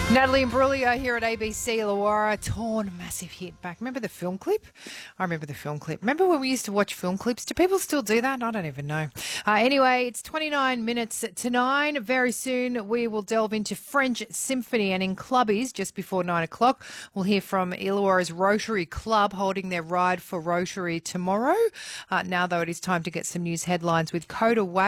Natalie and Imbruglia here at ABC Illawarra. Torn, massive hit back. Remember the film clip? I remember the film clip. Remember when we used to watch film clips? Do people still do that? I don't even know. Anyway, it's 29 minutes to 9. Very soon we will delve into French Symphony, and in clubbies just before 9 o'clock we'll hear from Illawarra's Rotary Club holding their Ride for Rotary tomorrow. Now though, it is time to get some news headlines with Coda Way.